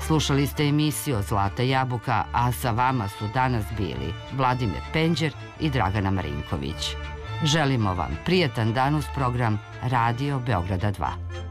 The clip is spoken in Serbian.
Slušali ste emisiju Zlata jabuka, a sa vama su danas bili Vladimir Penđer i Dragana Marinković. Želimo vam prijetan dan uz program Radio Beograda 2.